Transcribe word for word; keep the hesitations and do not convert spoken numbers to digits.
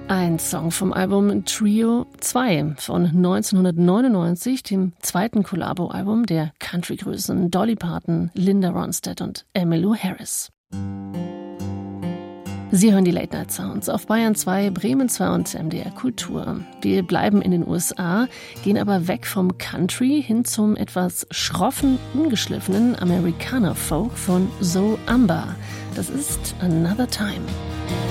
Ein Song vom Album Trio zwei von neunzehnhundertneunundneunzig, dem zweiten Collabo-Album der Country-Größen Dolly Parton, Linda Ronstadt und Emmylou Harris. Sie hören die Late Night Sounds auf Bayern zwei, Bremen zwei und M D R Kultur. Wir bleiben in den U S A, gehen aber weg vom Country hin zum etwas schroffen, ungeschliffenen Amerikaner-Folk von Zoe Umber. Das ist Another Time.